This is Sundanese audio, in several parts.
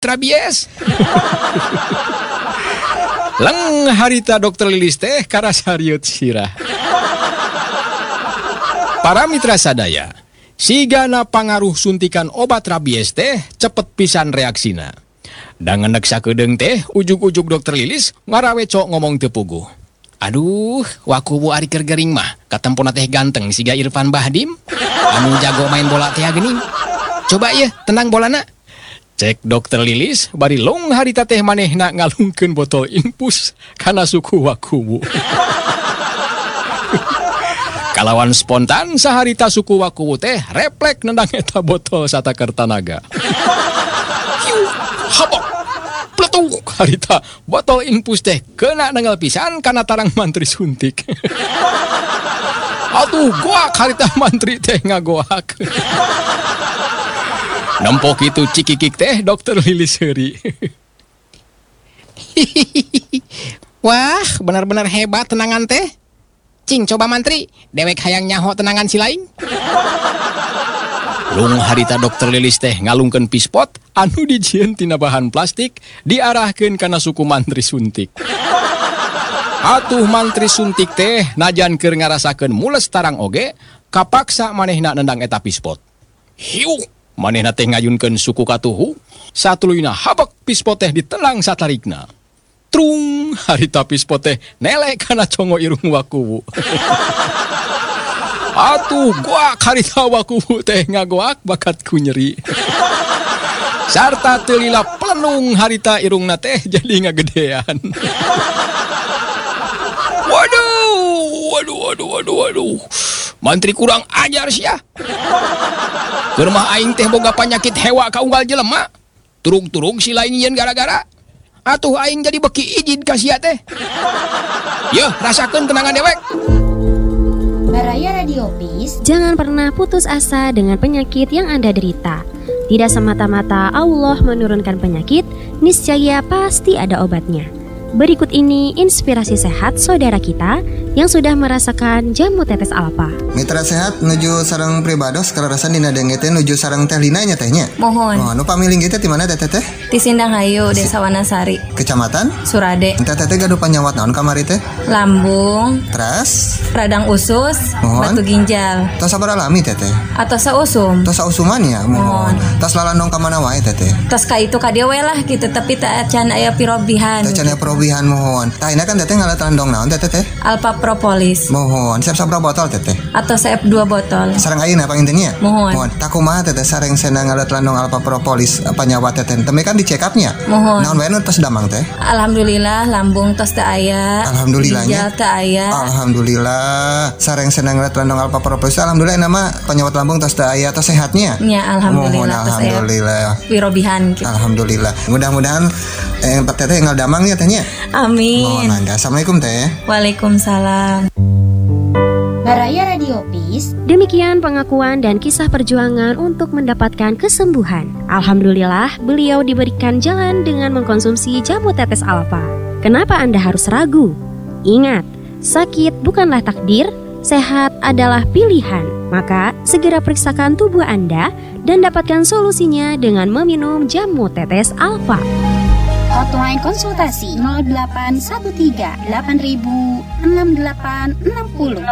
rabies. Leng harita dokter Lilis teh karasariut sirah. Para mitra sadaya, sigana pangaruh suntikan obat rabies teh cepet pisan reaksina. Dan ngenek sakedeung teh ujug-ujug dokter Lilis ngarawecok ngomong teu puguh. Aduh, wakubu ari keur gering mah katempona teh ganteng siga Irfan Bahdim anu jago main bola teh geuning. Coba ye tendang bolana. Cek dokter Lilis bari long harita teh manehna ngalungkeun botol infus kana suku wakubu. Kalawan spontan saharita suku wakubu teh replek nendang eta botol satakar tanaga. Habok pletuk harita botol infus teh kena nenggal pisan kana tarang mantri suntik. Atuh goak harita mantri teh ngagoak. Nempok itu cikikik teh dokter Lilis heuri. Wah, benar-benar hebat tenangan teh. Cing coba mantri, dewek hayang nyaho tenangan si lain. Lung harita dokter Lilis teh ngalungkeun pispot anu dijieun tina bahan plastik diarahkeun kana suku mantri suntik. Atuh mantri suntik teh najan keur ngarasakeun mules tarang oge, kapaksa manehna nendang eta pispot. Hiu, manehna teh ngayunkeun suku katuhu, satuluyna habek pispot teh ditelang satarikna. Trung harita pispot teh nelek kana congo irung wakubu. Atuh goak harita wakubu teh ngagoak bakat ku nyeri. Sarta teu lila pelenung harita irungna teh jadi ngagedean. Waduh. Mantri kurang ajar sia. Keur mah aing teh boga panyakit hewa ka unggal jelema. Turung-turung si lain nyeun gara-gara. Atuh aing jadi beki izin ka sia teh. Yeuh, rasakeun tenangan dewek. Baraya Radio Peace. Jangan pernah putus asa dengan penyakit yang Anda derita. Tidak semata-mata Allah menurunkan penyakit, niscaya pasti ada obatnya. Berikut ini inspirasi sehat saudara kita yang sudah merasakan jamu tetes alfa. Mitra sehat nuju sareng pribados kararasan dina denge teh nuju sareng teh Lina nya tehnya. Mohon. Oh, nu pamiling kita di mana teh teh? Di Sindang Hayu, Desa Wanasari. Kecamatan Surade. Teh teh gaduh panyawat naon kamari teh? Lambung. Teras. Radang usus. Mohon. Batu ginjal. Tos sabar alami teh teh. Atau sausum. Tos sausuman ya. Mohon. Tos lalandong ka mana wae teh teh. Tos ka itu ka dieu we lah gitu, tapi teu can aya pirobihan. Teh can aya pirobihan mohon. Tah ini kan teh ngalat landong naon teh teh? Alpha Propolis. Mohon. Siap sabra botol teh teh? Atau siap 2 botol. Sareng ayeuna pangintennya? Mohon. Tak kumaha teh sareng sena ngalat landong Alpha Propolis panyawat teh teh. Teme kan di check up-nya. Mohon. Naon wae nu tos damang teh? Alhamdulillah lambung tos teu aya. Alhamdulillahnya. Ginjal teu aya. Alhamdulillah. Sareng senang ngalat landong Alpha Propolis. Alhamdulillah nama penyawat lambung tos teu aya tos sehatnya. Ya alhamdulillah tos aya. Alhamdulillah. Pirobihan gitu. Alhamdulillah. Mudah-mudahan teteh tinggal damangnya tehnya. Amin. Mohon mangga. Assalamualaikum teh. Waalaikumsalam. Baraya Radio Peace. Demikian pengakuan dan kisah perjuangan untuk mendapatkan kesembuhan. Alhamdulillah, beliau diberikan jalan dengan mengkonsumsi jamu tetes alfa. Kenapa Anda harus ragu? Ingat, sakit bukanlah takdir, sehat adalah pilihan. Maka, segera periksakan tubuh Anda dan dapatkan solusinya dengan meminum jamu tetes alfa. Hotline konsultasi 0813 8000 6860 0813 8000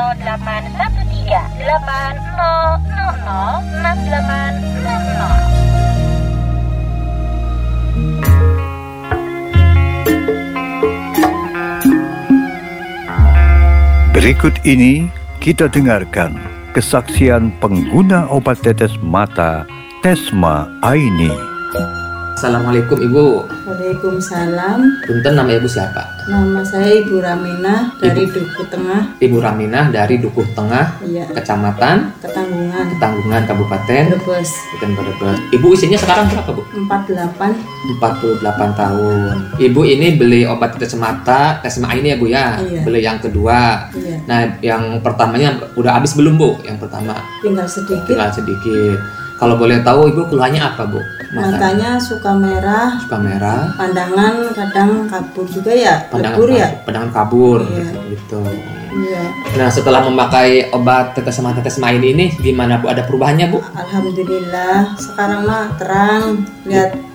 6860. Berikut ini kita dengarkan kesaksian pengguna obat tetes mata Tesma Aini. Assalamualaikum Ibu. Waalaikumsalam. Punten, nama Ibu siapa? Nama saya Ibu Raminah dari Dukuh Tengah. Ibu Raminah dari Dukuh Tengah, Iya. Kecamatan Ketanggungan, Kabupaten Brebes. Brebes. Ibu usianya sekarang berapa, Bu? 48. 48 tahun. Ibu ini beli obat tetes mata, Tesma ini ya, Bu ya. Iya. Beli yang kedua. Iya. Nah, yang pertamanya udah habis belum, Bu? Yang pertama. Tinggal sedikit. Tinggal sedikit. Kalau boleh tahu Ibu keluhannya apa, Bu? Matanya suka merah. Suka merah. Pandangan kadang kabur juga ya. Pandangan kabur. Iya. Gitu. Iya. Nah, setelah memakai obat tetes mata Tesma ini gimana, Bu? Ada perubahannya, Bu? Alhamdulillah. Sekarang mah terang. Lihat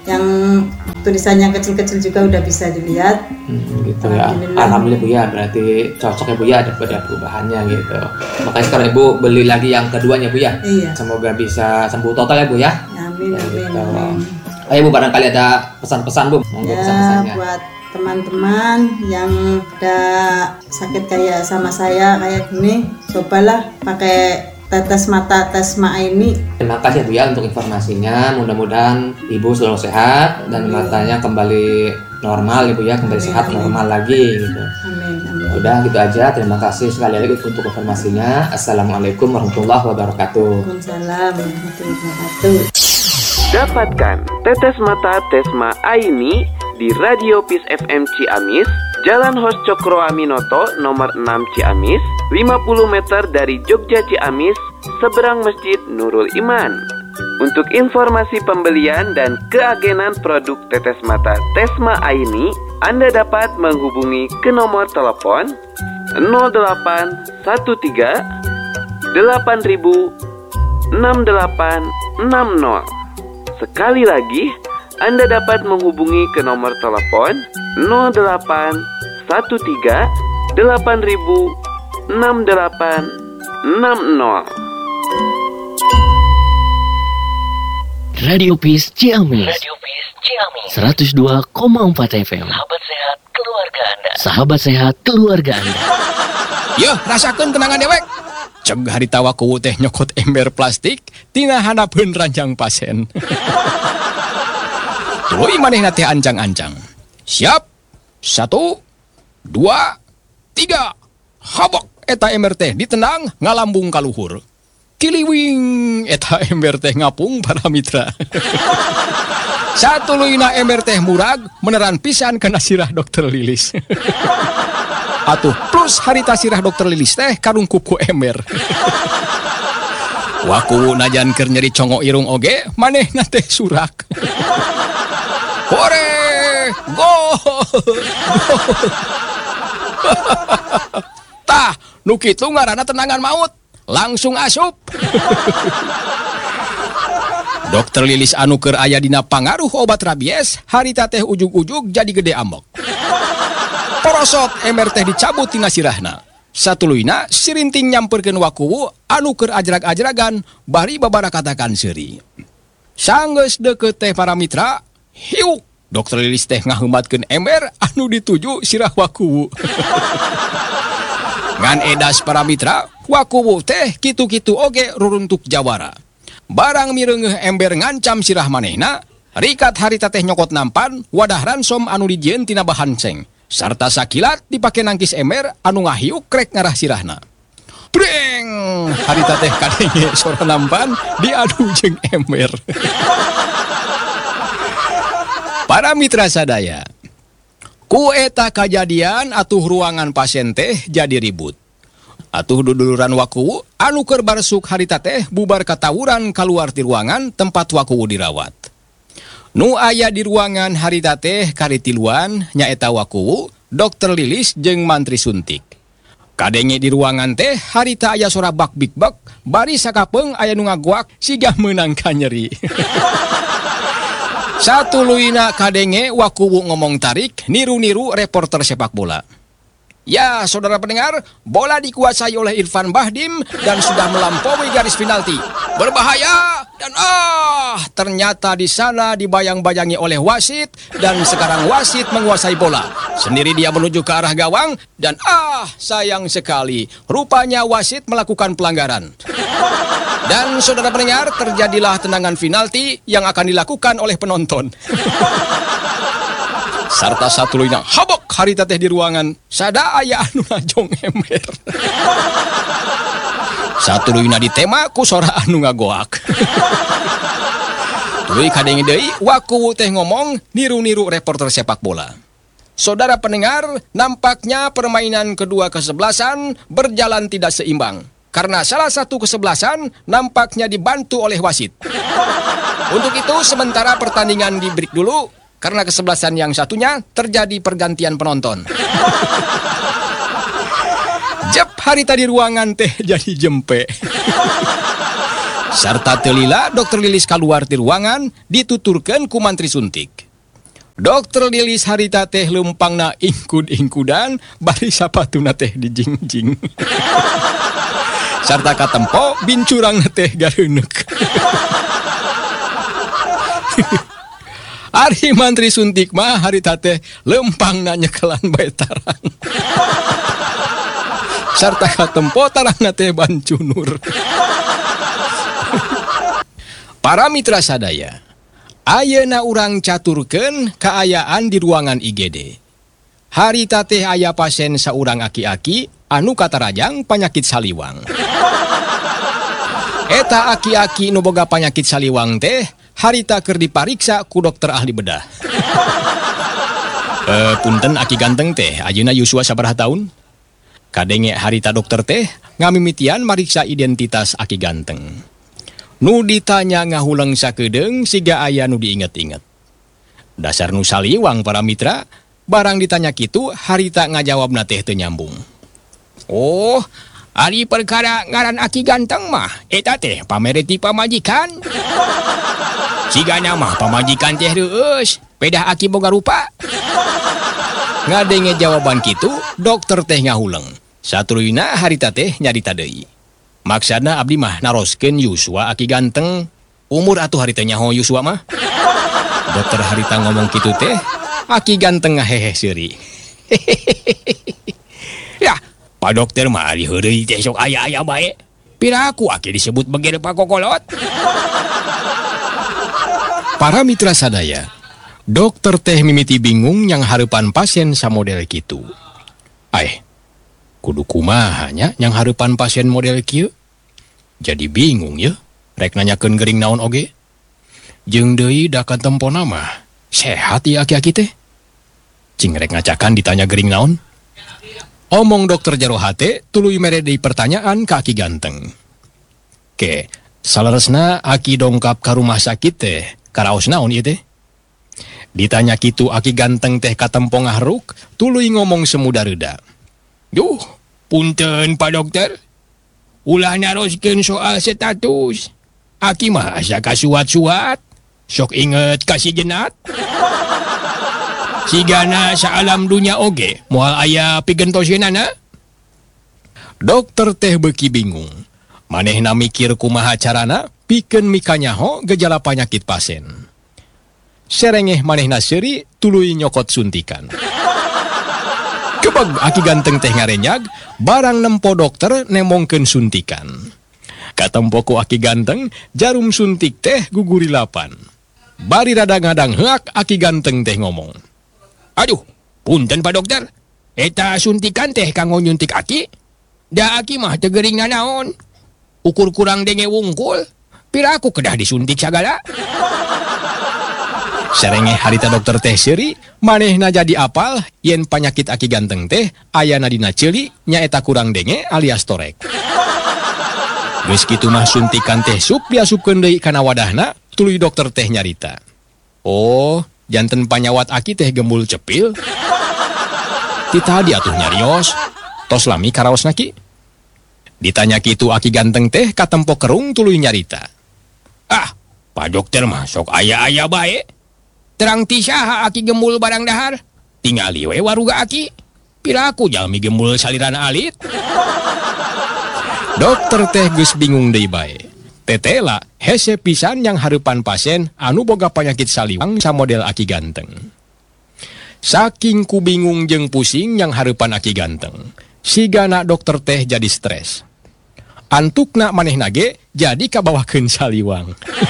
yang tulisannya kecil-kecil juga udah bisa dilihat. Gitu ya. Alhamdulillah Bu ya, berarti cocok ya Bu ya, ada perubahannya gitu. Makanya sekarang Ibu beli lagi yang keduanya Bu ya. Iya. Semoga bisa sembuh total ya Bu ya. Amin, Ya, amin, gitu. amin. Ayo Bu, barangkali ada pesan-pesan Bu, monggo Ya, pesan-pesannya. buat teman-teman yang ada sakit kayak sama saya kayak gini, cobalah pakai tetes mata Tesma Aini. Terima kasih Bu ya untuk informasinya. Mudah-mudahan Ibu selalu sehat dan matanya kembali normal ya Bu ya, kembali sehat normal lagi gitu. Amin, amin. Udah gitu aja. Terima kasih sekali lagi untuk informasinya. Assalamualaikum warahmatullahi wabarakatuh. Waalaikumsalam warahmatullahi wabarakatuh. Dapatkan tetes mata Tesma Aini di Radio Peace FM Ciamis, Jalan Hos Cokro Aminoto nomor 6 Ciamis, 50 meter dari Jogja Ciamis, seberang Masjid Nurul Iman. Untuk informasi pembelian dan keagenan produk tetes mata Tesma Aini, Anda dapat menghubungi ke nomor telepon 0813 8000 6860. Sekali lagi, Anda dapat menghubungi ke nomor telepon 0813 8000 6860. Radio Peace Ciamis 102,4 FM. Sahabat sehat keluarga Anda. Yeuh, rasakeun kenangan dewek. Ceg harita wakuwu teh nyokot ember plastik tina hanapeun ranjang pasien. Tuluy manehna teh ancang-ancang. Siap. 1, 2, 3. Habok eta ember teh ditendang ngalambung ka luhur. Kiliwing eta ember teh ngapung para mitra. Satuluyna ember teh murag meneran pisan kana sirah Dokter Lilis. Atuh plus harita sirah Dokter Lilis teh karungkup ku ember. Waku najan keur nyeri congo irung oge manehna teh surak. Hore! Gol! Tah, nu kitu ngaranna tenangan maut. Langsung asup. Dokter Lilis anu keur aya dina pangaruh obat rabies, harita teh ujug-ujug jadi gede ambok. Porosot ember teh dicabut tina sirahna. Satuluyna sirinting nyamperkeun wakuwu anu keur ajrag-ajragan bari babara katakan seuri. Sanggeus deukeut teh para mitra, hiuk Dokter Lilis teh ngaheumatkeun ember anu dituju sirah wakuwu. Ngan edas para mitra, wakuwu teh kitu-kitu oge ruruntuk jawara. Barang mireungeuh ember ngancam sirah manehna, rikat harita teh nyokot nampan wadah ransom anu dijieun tina bahan seng. Sarta sakilat dipake nangkis ember anu ngahiuk krek ngarah sirahna. Breng! Harita teh kadenge sora nampan diadu jeung ember. Para mitra sadaya, ku eta kajadian atuh ruangan pasien teh jadi ribut. Atuh duduluran wakuwu anu keur barsuk harita teh bubar katawuran kaluar ti ruangan tempat wakuwu dirawat. Nu aya di ruangan harita teh karitiluan nyaeta wakuwu, Dokter Lilis jeung mantri suntik. Kadenge di ruangan teh harita aya sora bak big bak, bari sakapeung aya nu ngaguak siga meunang ka nyeri. Satuluyna kadenge wakuwu ngomong tarik niru-niru reporter sepak bola. Ya, saudara pendengar, bola dikuasai oleh Irfan Bahdim dan sudah melampaui garis penalti. Berbahaya dan ternyata di sana dibayang-bayangi oleh wasit dan sekarang wasit menguasai bola. Sendiri dia menuju ke arah gawang dan sayang sekali, rupanya wasit melakukan pelanggaran. Dan saudara pendengar, terjadilah tendangan penalti yang akan dilakukan oleh penonton. Sarta satuluyna habok harita teh di ruangan sada aya anu najong ember. Satuluyna ditema ku sora anu ngagoak. Tuluy kadenge deui wakuwu teh ngomong niru-niru reporter sepak bola. Saudara pendengar, nampaknya permainan kedua kesebelasan berjalan tidak seimbang karena salah satu kesebelasan nampaknya dibantu oleh wasit. Untuk itu sementara pertandingan di break dulu. Karena kesebelasan yang satunya terjadi pergantian penonton. Jep harita di ruangan teh jadi jempe. Sarta telila Dokter Lilis keluar di ruangan dituturkan ku mantri suntik. Dokter Lilis harita teh lempangna ingkud-ingkudan bari sapatuna teh dijingjing. Sarta katempo bincurang teh gareuneuk. Ari mantri suntik mah harita teh lempangna nyekelan bae tarang. Sarta katempo tarangna teh bancunur. Para mitra sadaya, ayeuna urang caturkeun kaayaan di ruangan IGD. Harita teh aya pasien saurang aki-aki anu katarajang panyakit saliwang. Eta aki-aki nu boga panyakit saliwang teh harita keur dipariksa ku dokter ahli bedah. Punten aki ganteng teh, ayeuna yuswa sabaraha taun? Kadenge harita dokter teh ngamimitian mariksa identitas aki ganteng. Nu ditanya ngahuleng sakedeung siga aya nu diinget-inget. Dasar nu saliwang para mitra, barang ditanya kitu harita ngajawabna teh teu nyambung. Oh, ari perkara ngaran aki ganteng mah eta teh pamereti pamajikan. Sigana mah pamajikan teh reueus, pedah aki boga rupa. Ngadenge jawaban kitu, dokter teh ngahuleng. Satruyna harita teh nyarita deui. Maksudna abdi mah naroskeun yuswa aki ganteng. Umur atuh harita nyaho yuswa mah. Dokter harita ngomong kitu teh, aki ganteng ngahehe seuri. Ya, Pak Dokter mah ari heureuy teh sok aya-aya bae. Piraku aki disebut begere pakokolot. Para mitra sadaya, dokter teh mimiti bingung yang hareupan pasien samodel kitu. Kudu kumaha nya yang hareupan pasien model kieu? Jadi bingung ya, rek nanyakeun geuring naon oge. Jeung deui da katempona mah sehat ieu aki-aki teh. Cing rek ngacakan ditanya geuring naon. Omong dokter jero hate tuluy mere deui pertanyaan ka aki ganteng. Ke, saleresna aki dongkap ka rumah sakit teh, karaos naon ieu teh? Ditanya kitu aki ganteng teh katempo ngahruk, tuluy ngomong semudah reda. Duh, punten Pak Dokter. Ulah naroskeun soal status. Aki mah asa kasuat-suat. Sok inget kasih jenat. Sigana saalam dunya oge, moal aya pigentoseunana. Dokter teh beuki bingung. Manehna mikir kumaha carana pikeun mikanyaho gejala panyakit pasien. Serengeh manehna seuri tuluy nyokot suntikan. Kebag aki ganteng teh ngarenyag, barang nempo dokter nemongkeun suntikan. Katempo ku aki ganteng, jarum suntik teh guguri 8. Bari rada ngadang heak aki ganteng teh ngomong. Aduh, punten Pak Dokter. Eta suntikan teh kanggo nyuntik aki. Da aki mah teu geuring nanaon. Ukur kurang denge wungkul. Piraku kedah disuntik sagala. Serenge harita dokter teh seuri, manehna jadi apal yen panyakit aki ganteng teh ayana dina ceuli nyaeta kurang denge alias torek. Geus kitu mah suntikan teh sup diasupkeun deui kana wadahna, tuluy dokter teh nyarita. Oh, janten panyawat aki teh gembul cepil. Ti tadi atuh nyarios, tos lami karaosna ki. Ditanya kitu aki ganteng teh katempo kerung tuluy nyarita. Ah, Pak Dokter mah sok aya-aya bae. Terang ti saha aki gembul barang dahar. Tingali we waruga aki. Piraku jalmi gembul saliran alit. Dokter teh geus bingung deui bae. Tetela hese pisan yang hareupan pasien anu boga panyakit saliwang samodel aki ganteng. Saking ku bingung jeung pusing yang hareupan aki ganteng, sigana dokter teh jadi stres. Antukna manehna ge jadi kabawakeun saliwang.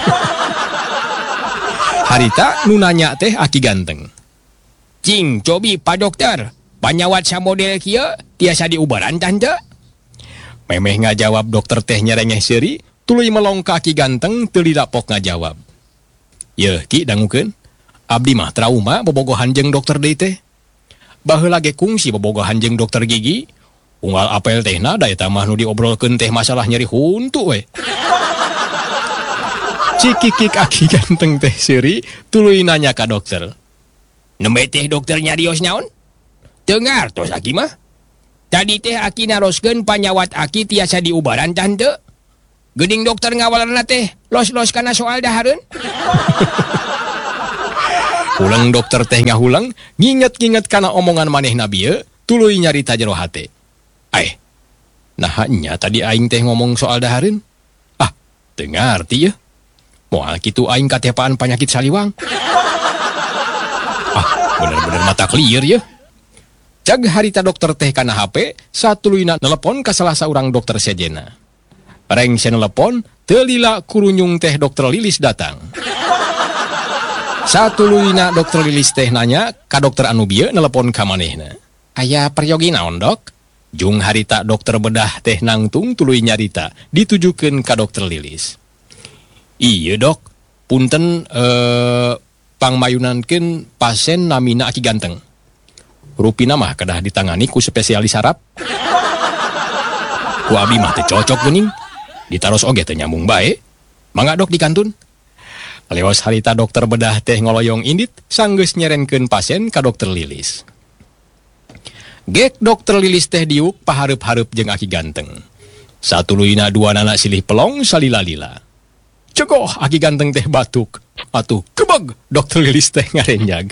Harita nu nanya teh aki ganteng. Cing, cobi Pak Dokter, panyawat samodel kieu tiasa diubaran tante? Memeh ngajawab dokter teh nyerengeh seuri, tuluy melong ka aki ganteng teu didapok ngajawab. Yeuh ki dangukeun, abdi mah trauma bobogohan jeung dokter deui teh. Baheula ge kungsi bobogohan jeung dokter gigi, unggal apel tehna da eta mah nu diobrolkeun teh masalah nyeri huntu we. Cikikik aki ganteng teh seuri tuluy nanya ka dokter. Nembe teh dokter nyarios naon? Teu ngartos aki mah. Tadi teh aki naroskeun panyawat aki tiasa diubaran tante. Geding dokter ngawalarna teh los-los kana soal dahareun. Ulang dokter teh ngahulang, nginget-nginget kana omongan manehna bieu, tuluy nyarita jero hate. Nahanya tadi aing teh ngomong soal dahareun? Teu ngarti ya. Moal kitu aing katepaan panyakit saliwang. Bener-bener mata clear ya. Cag harita dokter teh kana HP, satuluyna nelepon ka salah saurang dokter sejena. Reng nelepon, teu lila kurunyung teh dokter Lilis datang. Satuluyna dokter Lilis teh nanya ka dokter anu bieu nelepon ka manehna. Aya peryogi naon, Dok? Jung harita dokter bedah teh nangtung tuluy nyarita ditujukeun ka dokter Lilis. Iya, Dok. Punten pangmayunankeun pasien namina Aki Ganteng. Rupina mah kedah ditangani ku spesialis saraf. Ku abi mah teh cocok geuning. Ditaros oge teh nyambung bae. Mangga Dok dikantun. Leos harita dokter bedah teh ngoloyong indit sanggeus nyerenkeun pasien ka dokter Lilis. Gek dokter Lilis teh diuk pahareup-hareup jeung Aki Ganteng. Satuluyna duanana silih pelong salila-lila. Cegoh Aki Ganteng teh batuk. Atuh kebeg dokter Lilis teh ngarenjag.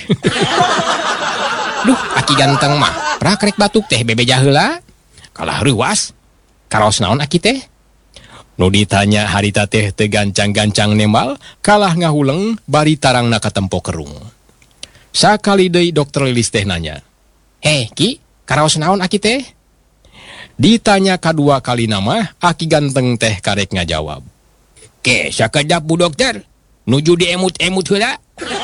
Duh, Aki Ganteng mah prakrek batuk teh bebeja heula. Kalah reuwas. Karaos naon Aki teh? Nu ditanya harita teh teu gancang-gancang nembal, kalah ngahuleng bari tarangna katempo kerung. Sakali deui dokter Lilis teh nanya, Ki, karaos naon Aki teh? Ditanya kadua kali nama, Aki Ganteng teh karek ngajawab. Ke, sakedap Bu Dokter, nuju diemut-emut heula.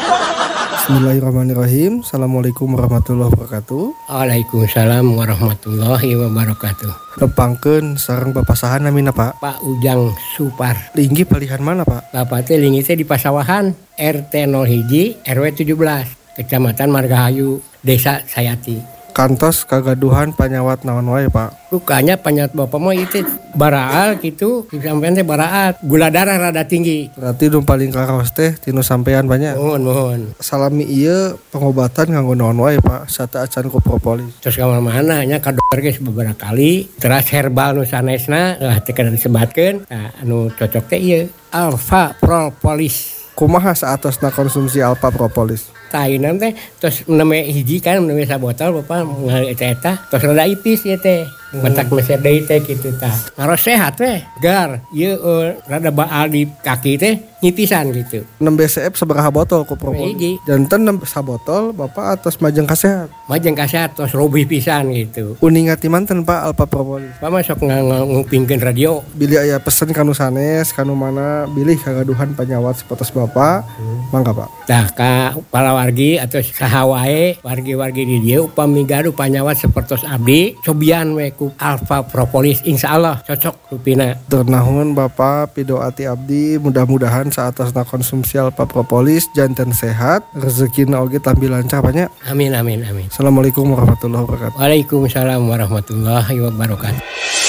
Bismillahirrahmanirrahim. Assalamualaikum warahmatullahi wabarakatuh. Waalaikumsalam warahmatullahi wabarakatuh. Nepangkeun sareng papasahan namina Pak? Pak Ujang Supar. Linggi palihan mana Pak? Bapak teh linggi teh di Pasawahan, RT 01 RW 17, Kecamatan Margahayu, Desa Sayati. Kantos kagaduhan panyawat naon wae Pak? Rukanya panyawat bapak mah itu baraal gitu, sampean teh baraal, gula darah rada tinggi. Berarti nu paling karaos teh tinu sampean banyak. Mohon. Salami ieu pengobatan nganggo naon wae Pak? Sata acan ku propolis. Terus ka mana nya ka dokter geus beberapa kali, teras herbal nu sanesna teh kada disebatkeun. Nah, anu cocok teh ieu Alpha Propolis. Kumaha saatosna konsumsi Alpha Propolis? Tainan teh terus neme hiji kan neme sabotol bapak ngali eta terus rada ipis ya teh mentak meser deui teh kitu tah ngaros sehat teh gar ieu rada baal di kaki teh nyipisan gitu 6 BCF sabaraha botol ku propolis janten 6 sabotol bapak atas majeng kasehat terus robih pisan gitu uning ati manten Pak Alpha Propolis Pak masuk ngupingkeun radio bilih aya pesen kanu sanes kanu mana bilih kagaduhan panyawat sapotos bapak mangga Pak tah ka wargi atau sahawae wargi-wargi di dia upami gaduh panyawat sapertos abdi cobian we ku Alpha Propolis insyaallah cocok rupina. Ternahun Bapak pidoati abdi mudah-mudahan saatosna konsumsi Alpha Propolis janten sehat rezekina oge tambil lancar banyak. Amin. Assalamualaikum warahmatullahi wabarakatuh. Waalaikumsalam warahmatullahi wabarakatuh.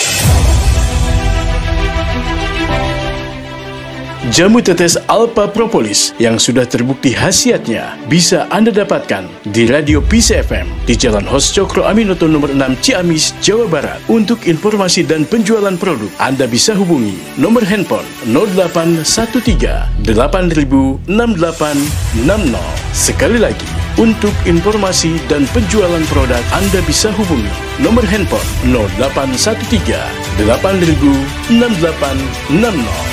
Jamu tetes Alpha Propolis yang sudah terbukti khasiatnya bisa Anda dapatkan di Radio Peace FM di Jalan Hos Cokro Aminoto nomor 6 Ciamis, Jawa Barat. Untuk informasi dan penjualan produk, Anda bisa hubungi nomor handphone 0813 8000 6860. Sekali lagi, untuk informasi dan penjualan produk, Anda bisa hubungi nomor handphone 0813 8000 6860.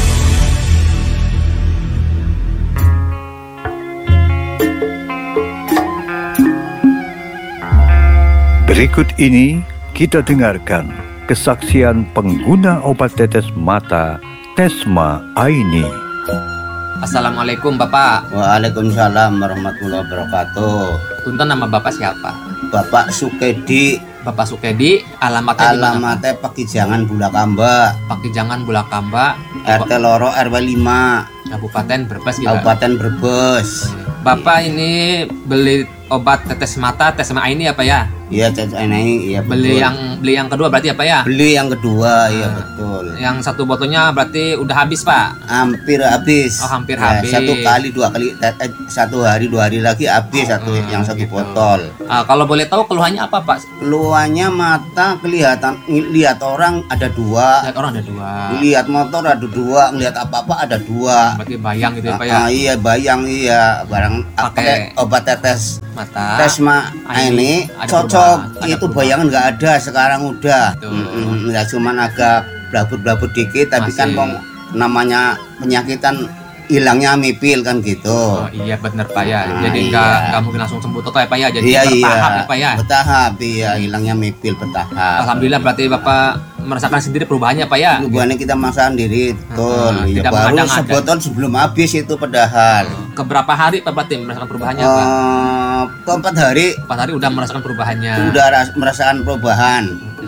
Berikut ini kita dengarkan kesaksian pengguna obat tetes mata Tesma Aini. Assalamualaikum Bapak. Waalaikumsalam warahmatullahi wabarakatuh. Punten nama Bapak siapa? Bapak Sukedi. Bapak Sukedi, alamatnya di mana? Alamatnya Pakijangan Bulakamba. Pakijangan Bulakamba. RT Loro RW 5. Kabupaten Brebes gitu. Kabupaten Brebes. Bapak ini beli obat tetes mata Tesma ini ya Pak ya? Iya, tes ini iya betul. Beli yang kedua berarti ya Pak ya? Beli yang kedua, iya betul. Yang satu botolnya berarti udah habis Pak? Hampir habis. Oh, hampir habis. Satu kali, 2 kali, 2 hari lagi habis yang satu gitu. botol. Kalau boleh tahu keluhannya apa Pak? Keluhannya mata kelihatan, lihat orang ada 2. Lihat orang ada 2. Lihat motor ada 2, ngelihat apa-apa ada 2. Berarti bayang gitu ya Pak ya? Iya, bayang iya. Barang pakai obat tetes mata Tesma ini cocok. Itu bayangan nggak ada sekarang udah. Ya cuman agak blabut-blabut dikit, tapi kan namanya penyakitan hilangnya mipil kan gitu. Oh iya benar Pak ya. Jadi nggak mungkin langsung sembuh total ya Pak ya. Jadi bertahap ya Pak ya. Bertahap iya, hilangnya mipil bertahap. Alhamdulillah berarti Bapak merasakan sendiri perubahannya Pak ya. Perubahannya kita merasakan sendiri betul. Ya, baru sebotol sebelum habis itu padahal. Keberapa hari Pak berarti merasakan perubahannya Pak? Ke 4 hari. 4 hari udah merasakan perubahannya. Udah merasakan perubahan.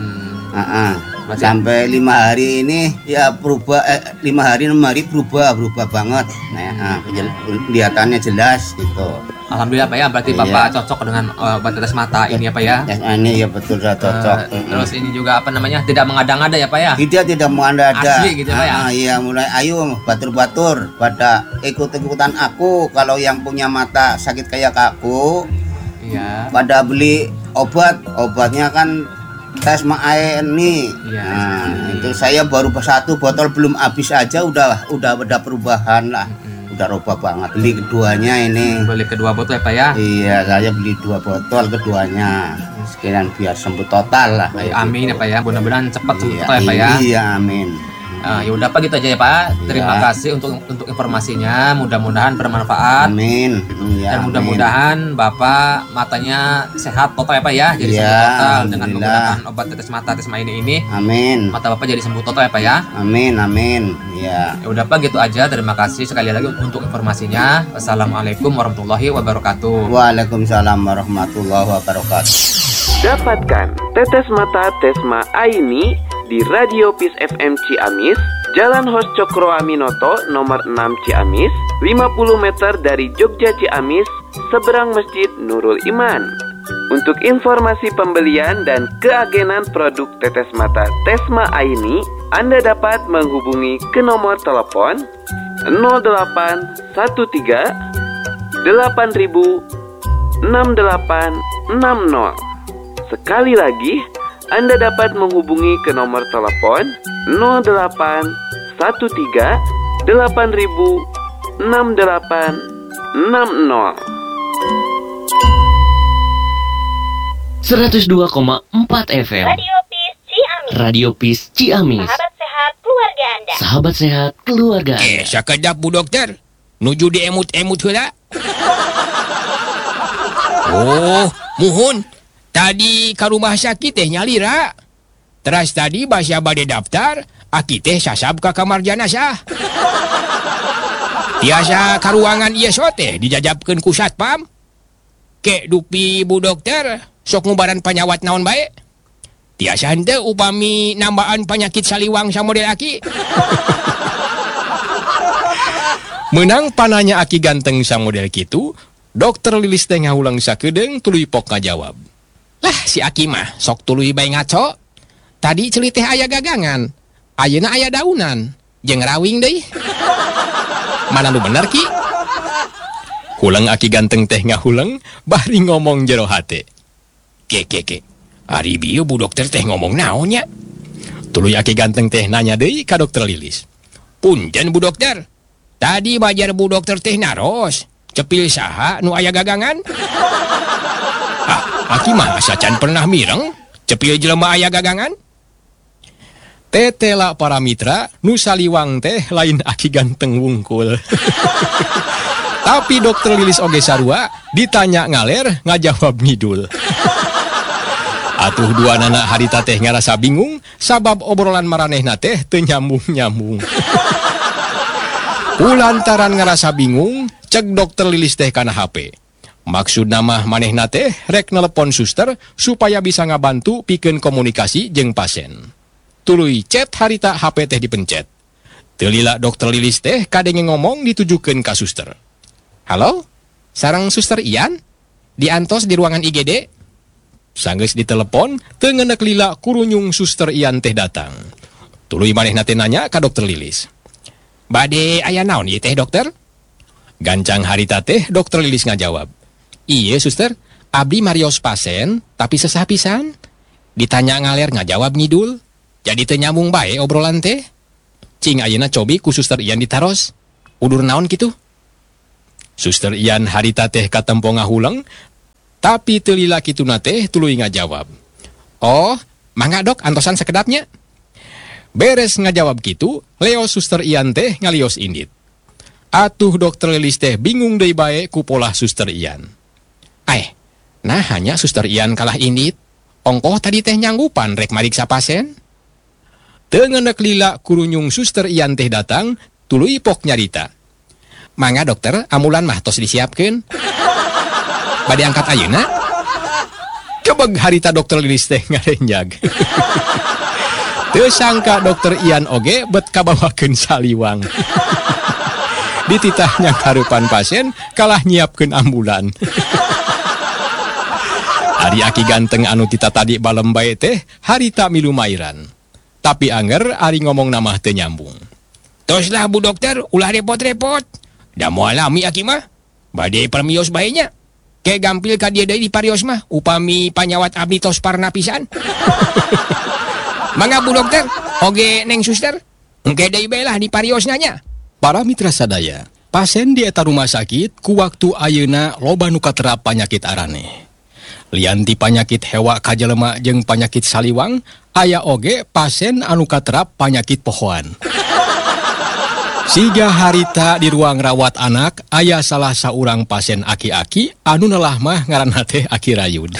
Sampai 5 hari ini ya berubah 5 hari 6 hari berubah banget. Kelihatannya jelas gitu. Alhamdulillah Pak ya, berarti Bapak cocok dengan obat tetes mata ini ya Pak ya. Ini ya betul sudah cocok. Terus ini juga apa namanya? Tidak mengada-ngada ya Pak ya? Tidak mengada-ngada. Asli gitu Pak ya. Iya, mulai ayo batur-batur pada ikut-ikutan aku. Kalau yang punya mata sakit kayak aku, iya. Pada beli obatnya kan Tesma ini. Itu saya baru 1 botol belum habis aja udah perubahan lah. Udah robah banget. Beli keduanya ini. Beli kedua botol ya Pak ya? Iya, saya beli 2 botol keduanya. Sekalian biar sembuh total lah. Amin ya Pak ya. Mudah-mudahan cepat sembuh total ya Pak ya. Iya, amin. Ya udah Pak gitu aja ya Pak. Terima kasih untuk informasinya. Mudah-mudahan bermanfaat. Amin. Dan mudah-mudahan Bapak matanya sehat total ya Pak ya. Jadi sembuh total dengan menggunakan obat tetes mata Tesma ini. Amin. Mata Bapak jadi sembuh total ya Pak ya. Amin. Ya udah Pak gitu aja. Terima kasih sekali lagi untuk informasinya. Wassalamualaikum warahmatullahi wabarakatuh. Waalaikumsalam warahmatullahi wabarakatuh. Dapatkan tetes mata Tesma Aini di Radio Peace FM Ciamis, Jalan Hos Cokro Aminoto nomor 6 Ciamis, 50 meter dari Jogja Ciamis, seberang Masjid Nurul Iman. Untuk informasi pembelian dan keagenan produk tetes mata Tesma Aini, Anda dapat menghubungi ke nomor telepon 0813 8000 6860. Sekali lagi, Anda dapat menghubungi ke nomor telepon 0813 8000 6860. 102,4 FM Radio Peace Ciamis. Sahabat sehat keluarga Anda. Sahabat sehat keluarga Anda. Sakedap Bu Dokter. Nuju diemut-emut heula. Oh, muhun. Tadi ke rumah sakit teh nyalira. Terus tadi bahasa bade daftar, aki teh sasab ke kamar jenazah. Tiasa ka ruangan ieu teh dijajabkeun ku satpam. Kek dupi Bu Dokter, sok ngubaran panyawat naon bae. Tiasa henteu upami nambaan penyakit saliwang samodel aki. Menang pananya aki ganteng samodel kitu, Dokter Lilis teh ngaulang sakedeung tuluy pok ngajawab. Lah si Aki mah sok tuluy bae ngaco. Tadi ceuli teh aya gagangan, ayeuna aya daunan, jeung rawing deui. Mana lu bener Ki? Hulang Aki ganteng teh ngahulang, bari ngomong jero hate. Ke. Ari bieu Bu Dokter teh ngomong naon nya? Tuluy Aki ganteng teh nanya deui ka Dokter Lilis. Punten Bu Dokter. Tadi bajar Bu Dokter teh naros, cepil saha nu aya gagangan? Aki mah sacan pernah mireng, cepil jelema aya gagangan? Tetela para mitra, nu saliwang teh lain Aki ganteng wungkul. Tapi Dokter Lilis oge sarua ditanya ngaler ngajawab ngidul. Atuh dua anak harita teh ngarasa bingung sabab obrolan maranehna teh teu nyambung-nyambung. Kulantaran ngarasa bingung, cek Dokter Lilis teh kana HP. Maksud nama manehna teh rek nelepon suster supaya bisa ngabantu pikeun komunikasi jeung pasien. Tuluy chat harita HP teh dipencet. Teu lila Dokter Lilis teh kadenge ngomong ditujukeun ka suster. Halo? Sareng Suster Ian? diantos di ruangan IGD. Sanggeus ditelepon, teu ngeundeuk lila kurunyung suster Ian teh datang. Tuluy manehna teh nanya ka dokter Lilis. Bade aya naon ieu teh dokter? Gancang harita teh dokter Lilis ngajawab. Ieu suster, abdi marios pasien tapi sesah pisan. Ditanya ngaler ngajawab ngidul. Jadi teu nyambung bae obrolan teh. Cing ayeuna cobi ku suster Ian ditaros. Udur naon kitu? Suster Ian harita teh katempo ngahulang, tapi teu lila kituna teh tuluy ngajawab. Oh, mangga dok antosan sakedapnya. Beres ngajawab kitu, Leo suster Ian teh ngalios indit. Atuh dokter Lilis teh bingung deui bae ku pola suster Ian. Nah hanya suster Ian kalah indit. Ongkoh tadi teh nyanggupan rek mariksa pasien. Teu ngeundeuk lila kurunyung suster Ian teh datang, tuluy pok nyarita. Mangga dokter, ambulan mah tos disiapkeun. Bade angkat ayeuna. Kebeg harita dokter Lilis teh ngarenjag. Teu sangka dokter Ian oge bet kabawakeun saliwang. Dititah nyangkarupan pasien kalah nyiapkeun ambulan. Ari aki ganteng anu tita tadi balem bae teh harita milu mairan. Tapi anger ari ngomong namah teu nyambung. Toslah Bu Dokter, ulah repot-repot. Da moal lami aki mah. Bade permios bae nya. Ke gampil ka dieu deui di parios mah upami panyawat abdi tos parna pisan. Mangga Bu Dokter, oge neng suster. Engke deui bae lah di parios nya. Para mitra sadaya, pasien di eta rumah sakit ku waktu ayeuna loba nu katerap panyakit araneh. Lianti panyakit hewa ka jelema jeung panyakit saliwang, aya oge pasien anu katerap panyakit pohoan. Siga harita di ruang rawat anak, aya salah saurang pasien aki-aki anu neulah mah ngaranna teh Aki Rayud.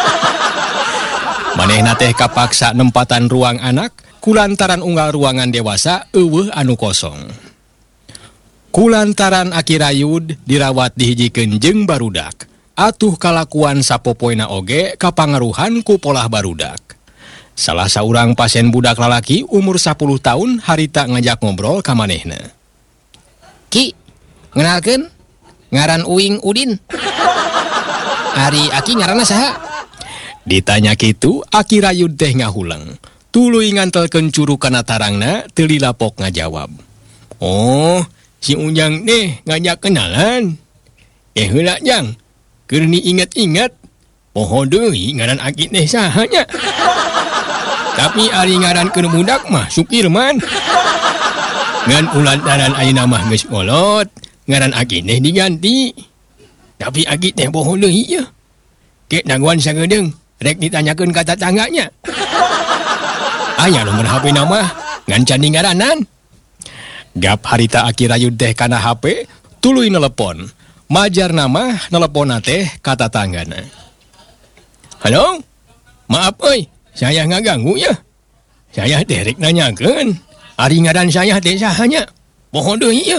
Manehna teh kapaksa nempatan ruang anak kulantaran unggal ruangan dewasa eueuh anu kosong. Kulantaran Aki Rayud dirawat dihijikeun jeung barudak. Atuh kalakuan sapopoena oge kapangaruhan ku polah barudak. Salah saurang pasien budak lalaki umur 10 tahun harita ngajak ngobrol ka manehna. Ki, ngenalkeun ngaran Uing Udin. Ari Aki ngaranna saha? Ditanya kitu, Aki Rayud teh ngahulang. Tuluy ngantelkeun curu kana tarangna teu lilapok ngajawab. Oh, si Ujang teh ngajak kenalan. Heula Jang. Keur inget-inget, poho deui ngaran Aki teh saha nya. Tapi ari ngaran keur budak mah Sukirman. Ngan ulantaran ayeuna mah geus kolot, ngaran Aki teh diganti. Tapi Aki teh poho deui ya. Kek daguan sagedeung, rek ditanyakeun ka tatangganya. Aya nomor HP nama ngan candi ngaranan. Gap harita Aki Rayud teh kana HP, tuluy nelepon. Majar nama neleponna teh kata tanggana. Halo? Maaf euy, saya ngaganggu ya. Saya teh rek nanyakeun, ari ngaran saya teh saha nya? Poho deui ya.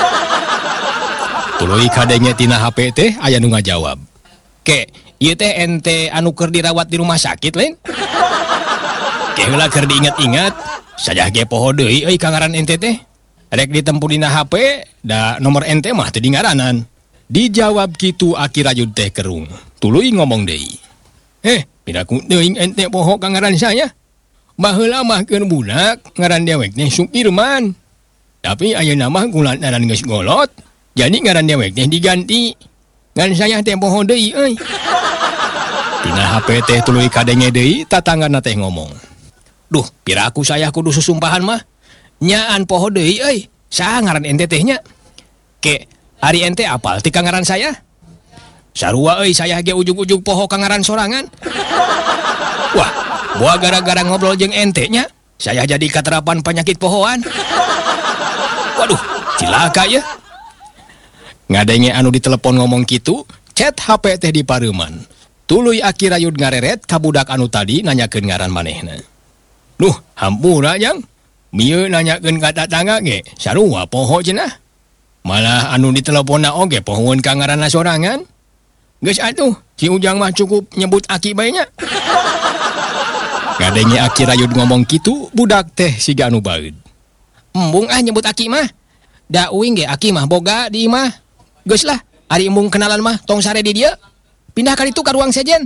Tuluy kadenge tina HP teh aya nu ngajawab. Ke, ieu teh ente anu keur dirawat di rumah sakit lain? Ke heula keur diingat-ingat, sajah ge poho deui euy ka ngaran ente teh. Rek ditempu dina HP, da nomor ente mah teu dingaranan. Dijawab kitu Aki Rayud teh kerung. Tuluy ngomong deui. Pidaku deui ente poho ka ngaran saya. Baheula mah keur budak ngaran dewek teh Sukirman. Tapi ayeuna mah kulantaran geus golot, jadi ngaran dewek teh diganti. Ngan saya teh poho deui euy. Tina HP teh tuluy kadenge deui tatanggana teh ngomong. Duh, piraku saya kudu susumpahan mah. Nyaan poho deui euy. Saha ngaran ente teh nya? Ke ari ente apal ti kangaran saya? Sarua euy saya ge ujug-ujug poho kangaran sorangan. Wah, boa gara-gara ngobrol jeung ente nya, saya jadi katerapan penyakit pohoan. Waduh, cilaka ya. Ngadenge anu ditelepon ngomong kitu, chat HP teh dipareuman. Tuluy Aki Rayud ngareret ka budak anu tadi nanyakeun ngaran manehna. Duh, hampura Jang. Mieu nanyakeun ka tatangga ge, sarua poho cenah. Malah anu diteleponna oge pohoeun ka ngaranna sorangan. Geus atuh, si Ujang mah cukup nyebut Aki bae nya. Ngadenge Aki Rayud ngomong kitu, budak teh siga anu baeud. Embung nyebut Aki mah. Da uing ge Aki mah boga di imah. Geus lah, ari embung kenalan mah tong sare di dieu. pindahkan itu ke ruang sejen.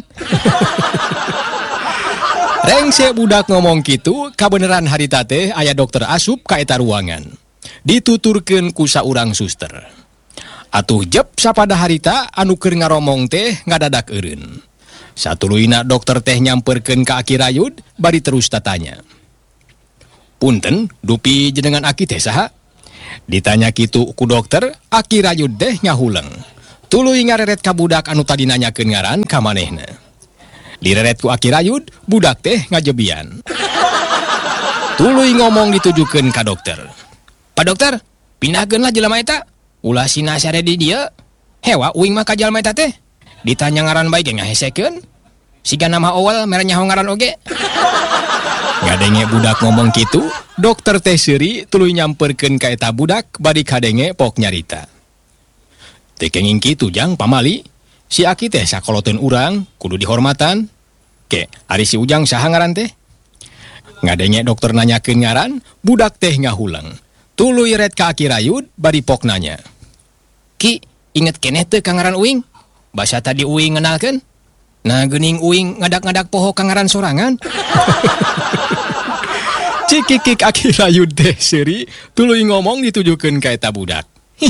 Rengse budak ngomong gitu, kabeneran harita teh aya dokter asup ka eta ruangan. Dituturkeun ku saurang suster. Atuh jep sapada harita anu keur ngaromong teh ngadadak eureun. Satuluyna dokter teh nyamperkeun ka Aki Rayud bari terus tatanya. Punten, dupi jenengan Aki teh saha? Ditanya kitu ku dokter, Aki Rayud teh nyahuleng. Tuluy ngareret ka budak anu tadi nanyakeun ngaran ka manehna. Direret ku Aki Rayud, budak teh ngajebian. Tuluy ngomong ditujukeun ka dokter. Pak dokter, pindahkeunlah jelema eta. Ulah sina sare di dieu. Hewa uing mah ka jalma eta teh. Ditanya ngaran bae ge ngahesekeun. Siga nama awal mere nyaho ngaran oge. Ngadenge budak ngomong kitu, dokter teh seuri tuluy nyamperkeun ka eta budak bari kadenge pok nyarita. Teu kenging kitu jang pamali. Si Aki teh sakoloteun urang kudu dihormatan. Ke, ari si Ujang saha ngaran teh? Ngadenge dokter nanyakeun ngaran, budak teh ngahulang. Tuluy ret ka Aki Rayud bari pok nanya. Ki, inget keneh teu ka ngaran uing? Basa tadi uing ngenalkeun? Nah geuning uing ngadak-ngadak poho ka ngaran sorangan. Cikikik Aki Rayud teh seuri tuluy ngomong ditujukeun ka eta budak.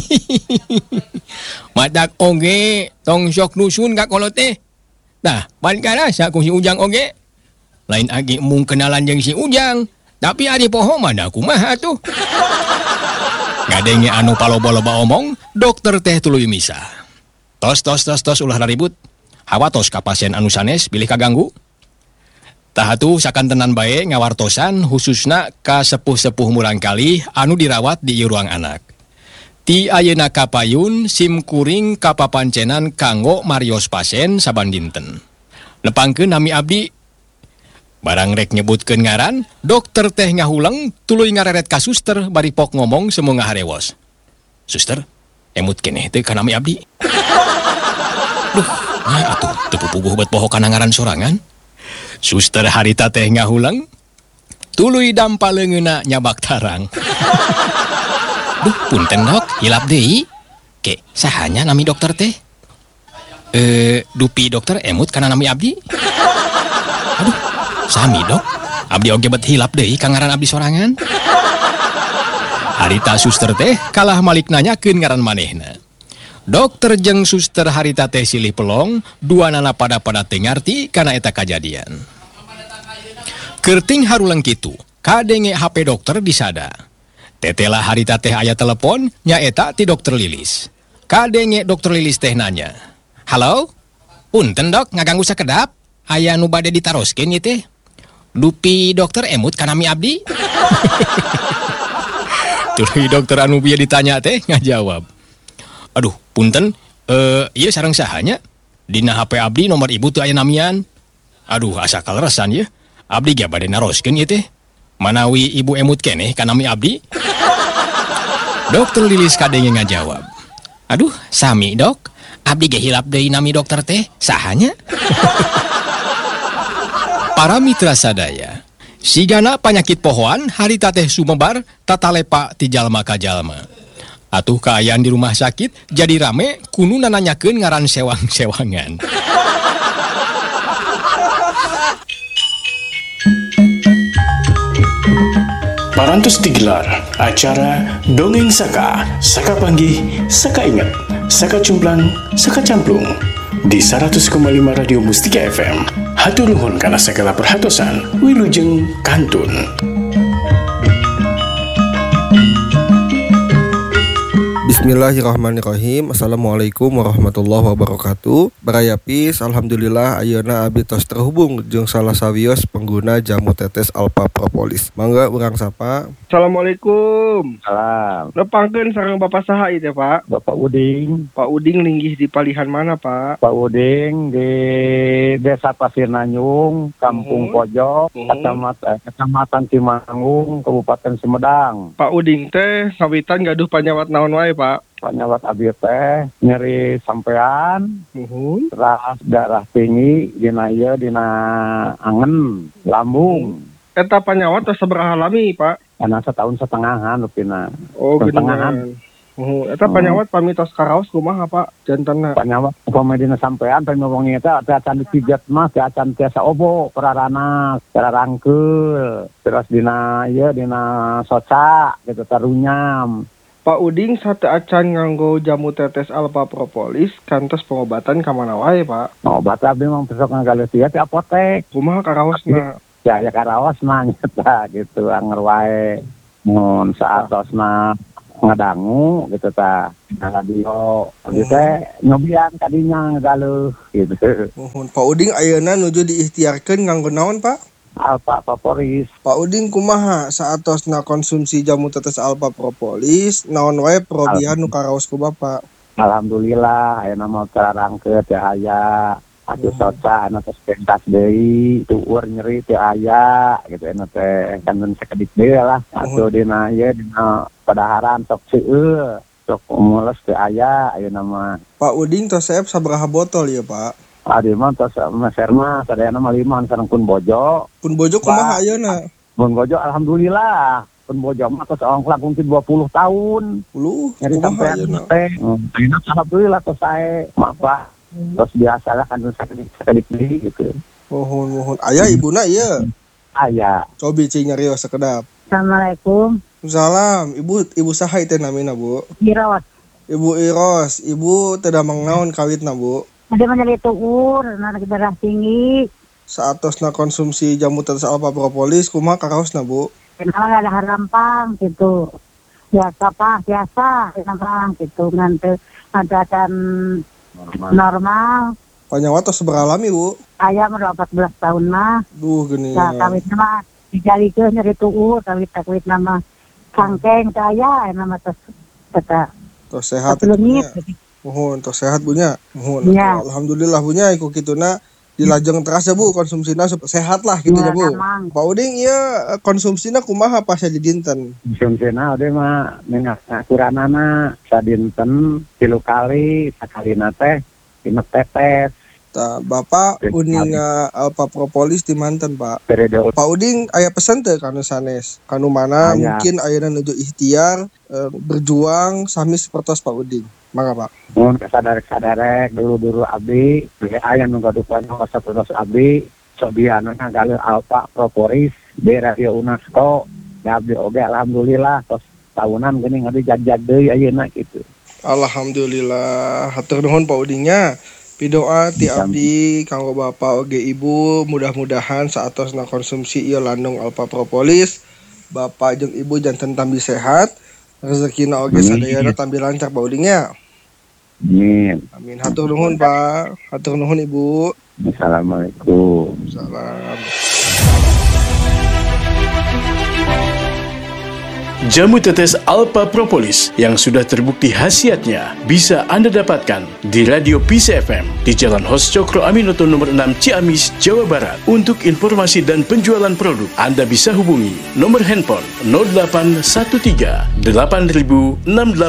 Madak oge tong sok nusun ka kolot teh. Nah, pan karasa ku si Ujang oge. Lain agi mung kenalan jeung si Ujang, tapi ari poho mah da kumaha atuh. Ngadenge anu paloba-loba omong, dokter teh tuluy misah. Tos ulah ribut. Hawa tos ka pasien anu sanes bilih kaganggu. Tah atuh sakantenan bae ngawartosan khususna ka sepuh-sepuh murangkali anu dirawat di ieu ruang anak. Ti ayeuna kapayun sim kuring kapapancenan kanggo marios pasien saban dinten. Nepangkeun nami abdi. Barang rek nyebutkeun ngaran, dokter teh ngahuleng tuluy ngareret ka suster bari pok ngomong semu ngaharewos. Suster, emut keneh teh ka nami abdi. Duh, atuh teu pupuguh bet poho kana ngaran sorangan. Suster harita teh ngahuleng tuluy dampaleungeuna nyabak tarang. Duh, punten dok, hilap deui. Ke, sahanya nami dokter teh? Dupi dokter emut kana nami abdi? Aduh, sami dok. Abdi oge bet hilap deui ka ngaran abdi sorangan. Harita suster teh kalah malik nanyakeun ngaran manehna. Dokter jeung suster harita teh silih pelong, duanana pada teu ngarti kana eta kajadian. Kerting haruleng kitu, kadenge HP dokter disada. Tetela harita teh aya telepon, nyaeta ti dokter Lilis. Kadenge dokter Lilis teh nanya, "Halo? Punten dok, ngaganggu sakedap? Aya nu bade ditaroskeun ieu teh? Dupi dokter emut ka nami abdi?" Tuluy dokter anu bieu ditanya teh ngajawab, "Aduh, punten, ieu sareng sahanya? Dina HP abdi nomor ibu teu aya namian. Aduh, asa kaleresan ieu. Abdi ge bade naroskeun ieu teh. Manawi ibu emut keneh ka nami abdi?" Dokter Lilis kadenge ngajawab, "Aduh, sami dok. Abdi ge hilap deui nami dokter teh. Sahanya?" Para mitra sadaya, sigana panyakit pohoan harita teh sumebar tatalepa ti jalma ka jalma. Atuh kaayaan di rumah sakit jadi rame kudu nanyakeun ngaran sewang-sewangan. Parantos digelar acara Dongeng Saka, Saka Panggih, Saka Ingat, Saka Cumplang, Saka Camplung di 100,5 Radio Mustika FM. Hatur nuhun kana segala perhatosan, wilujeng kantun. Bismillahirrahmanirrahim. Assalamualaikum warahmatullahi wabarakatuh. Barayapis, alhamdulillah ayeuna abdi tos terhubung jeung salah sawios pengguna jamu tetes Alpha Propolis. Mangga urang sapa. Assalamualaikum. Salam. Nepangkeun sareng Bapak saha ieu teh, Pak? Bapak Uding. Pak Uding linggih di palihan mana, Pak? Pak Uding di Desa Pasir Nanyung, Kampung Pojok, Kecamatan Cimangung, Kabupaten Sumedang. Pak Uding teh ngawitan gaduh panyawat naon wae, Pak? Panyawat abdi teh nyeri sampean, terus darah tinggi dina ieu dina angen, lambung. Eta panyawat tos sabaraha lami, Pak? Kana setahun setengahan rupina. Oh, geuningan. Eta panyawat pamitos karaos kumaha Pak jantanna? Panyawat upama dina sampean pangomongnya eta acan dipijat mah acan tiasa obo perarana cara rangkeul terus dina soca gitu tarunyam. Pak Uding sate acan nganggo jamu tetes alpha propolis kantos pengobatan ka mana wae Pak? Obat abdi mah besok ngagaleus di apotek. Kumaha karaosna? Ya karaos mah nyata gitu anger wae. Mun saatosna ngadangu gitu ta radio gitu nyobian kadinya ngagaluh gitu. Pak Uding ayeuna nuju diikhtiarkeun nganggo naon Pak? Alpha propolis. Pak Uding kumaha saatosna konsumsi jamu tetes alpha propolis naon wae perobihan nu karaos ku Bapak? Alhamdulillah ayeuna mah terangkeut teh aya atuh soca anu tos pentas deui tueur nyeri teh aya gitu anu teh kangen sakedik deui lah atuh dina ieu dina padaharan sok seueur sok mules teh aya ayeuna mah. Pak Uding tos saep sabaraha botol ya Pak? Adi mah tos meser mah sadayana mah 5 sareng pun bojo. Pun bojo kumaha ayeuna? Pun bojo alhamdulillah. Pun bojo mah tos ongklak mungkin 20 tahun. 10 nyeri sampai ayeuna. Alhamdulillah tos sae mah terus biasalah kan sakedik gitu. Mohon. Aya ibuna ieu? Aya. Cobi cing nyarios sakedap. Assalamualaikum. Salam. Ibu saha teh namina Bu? Iros. Ibu Iros. Ibu teu damang naon kawitna Bu? Ada menjadi tuur, anak darah tinggi. Saatosna konsumsi jamu tetes alpha propolis kumaha karaosna Bu? Kenapa ada harampang gitu. Biasa harampang gitu. Nanti ada normal. Panyawat tos beralami Bu? Ayah udah 14 tahun mah. Duh gini. Nah, kawit nama dijalikeun nyeri tuur, kawit nama sangkeng saya nama tos kata. Tos sehat. Mohon tos sehat Bunya. Mohon. Ya. Alhamdulillah Bunya iku kituna dilajeng teras ya Bu konsumsina sehat lah gitu ya Bu. Pak Uding ieu konsumsina kumaha pas di dinten? Konsumsina ade mah minyak kuranana sadinten 3 kali sakalina teh 5 tetes. Tah Bapak Uding alpha propolis di manten Pak. Periode. Pak Uding aya pesan teh kanu sanes? Kanu mana mungkin ayeuna nuju ikhtiar berjuang sami sapertos Pak Uding. Mangga Pak. Mun kasadarek dulu abdi aya nu gadupan sapertos abdi sobiana ngagaleun alpha propolis di radio UNESCO. Da abdi oge alhamdulillah tos tahunan geuning abdi jag-jag deui ayeuna kitu. Alhamdulillah. Hatur nuhun Pak Udingnya. Pidoa ti abdi kanggo Bapak oge Ibu mudah-mudahan saatosna konsumsi ieu landung alpha propolis Bapak jeung Ibu janten tambi sehat rezekina oge sadayana tambi lancar Pak Udingnya. Amin. Hatur nuhun Pak. Hatur nuhun Ibu. Assalamualaikum. Salam. Jamu tetes alpha propolis yang sudah terbukti khasiatnya bisa Anda dapatkan di Radio Peace FM di Jalan Hos Cokro Aminoto nomor 6 Ciamis, Jawa Barat. Untuk informasi dan penjualan produk, Anda bisa hubungi nomor handphone 0813 8000 6860.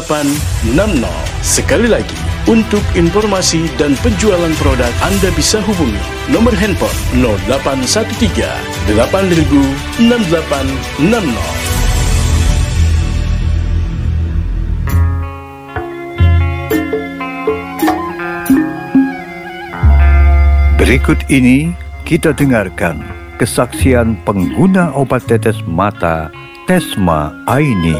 Sekali lagi, untuk informasi dan penjualan produk, Anda bisa hubungi nomor handphone 0813 8000 6860. Berikut ini kita dengarkan kesaksian pengguna obat tetes mata Tesma Aini.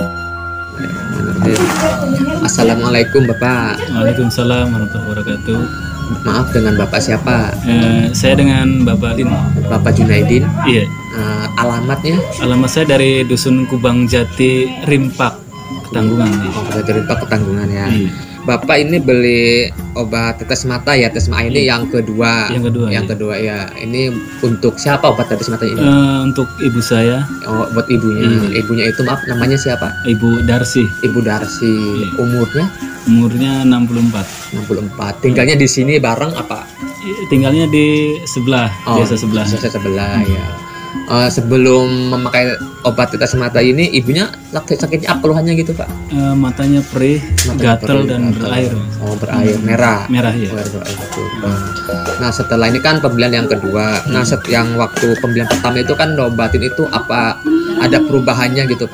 Assalamualaikum Bapak. Waalaikumsalam warahmatullahi wabarakatuh. Maaf, dengan Bapak siapa? Saya dengan Bapak Bapak Junaidin. Iya. Alamatnya? Alamat saya dari Dusun Kubang Jati, Rimpak, Ketanggungan. Rimpak Ketanggungan ya. Iya. Bapak ini beli obat tetes mata ya, Tesma ini yang kedua. Yang kedua ya. Ini untuk siapa obat tetes mata ini? Untuk ibu saya. Oh, buat ibunya. Ibunya itu maaf namanya siapa? Ibu Darsi. Ibu Darsi. Umurnya? Umurnya 64. Tinggalnya di sini bareng apa? Tinggalnya di sebelah, desa sebelah. Desa sebelah ya. Sebelum memakai obat tetes mata ini, ibunya sakitnya apa keluhannya gitu Pak? Matanya perih, gatal dan berair. Oh, berair merah. Merah ya. Nah, setelah ini kan pembelian yang kedua. Nah, yang waktu pembelian pertama itu kan obatin itu apa ada perubahannya gitu Pak?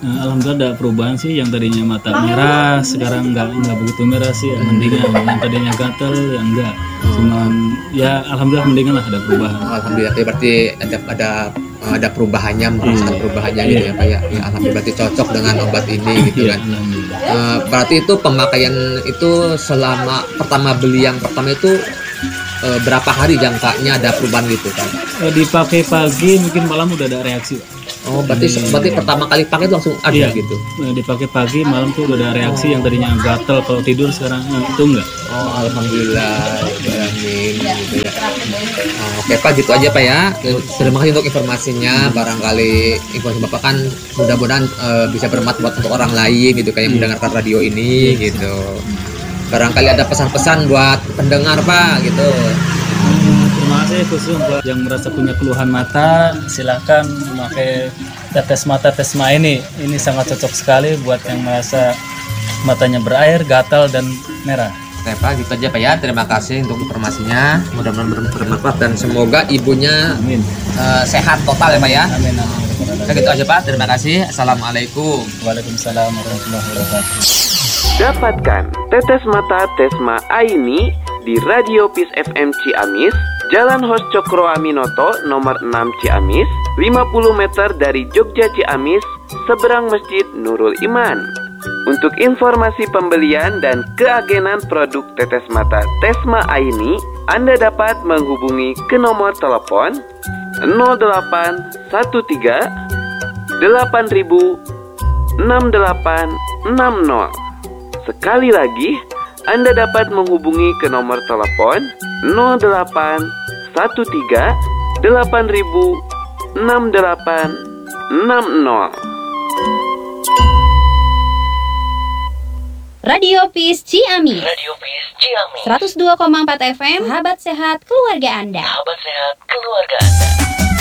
Alhamdulillah ada perubahan sih, yang tadinya mata merah sekarang nggak begitu merah sih, mendingan. Yang tadinya gatal ya enggak, cuman ya alhamdulillah mendingan lah, ada perubahan. Alhamdulillah, berarti ada perubahannya, merasakan perubahannya gitu ya Pak ya. Alhamdulillah, berarti cocok dengan obat ini gitu kan. Berarti itu pemakaian itu selama pertama beli yang pertama itu berapa hari jangkanya ada perubahan gitu kan? Dipakai pagi mungkin malam udah ada reaksi. Oh, berarti pertama kali pakai itu langsung ada gitu. Dipakai pagi malam tuh udah ada reaksi, yang tadinya gatal kalau tidur sekarang itu enggak. Oh, alhamdulillah. Amin gitu ya. Oke Pak, gitu aja Pak ya. Terima kasih untuk informasinya. Barangkali informasi Bapak kan mudah-mudahan bisa bermanfaat untuk orang lain gitu kayak mendengarkan radio ini gitu. Barangkali ada pesan-pesan buat pendengar Pak gitu. Terima kasih khusus buat yang merasa punya keluhan mata, silakan memakai tetes mata Tesma ini. Ini sangat cocok sekali buat yang merasa matanya berair, gatal dan merah. Oke Pak, gitu aja Pak ya. Terima kasih untuk informasinya. Mudah-mudahan bermanfaat dan semoga ibunya sehat total ya Pak ya. Amin. Nah, gitu aja Pak. Terima kasih. Assalamualaikum. Waalaikumsalam warahmatullahi wabarakatuh. Dapatkan tetes mata Tesma Aini di Radio Peace FM Ciamis, Jalan Hos Cokro Aminoto nomor 6 Ciamis, 50 meter dari Jogja Ciamis, seberang Masjid Nurul Iman. Untuk informasi pembelian dan keagenan produk tetes mata Tesma Aini, Anda dapat menghubungi ke nomor telepon 0813 8000 6860. Sekali lagi, Anda dapat menghubungi ke nomor telepon 0813 8000 6860. Radio Peace Ciamis. 102,4 FM. Sahabat sehat keluarga Anda.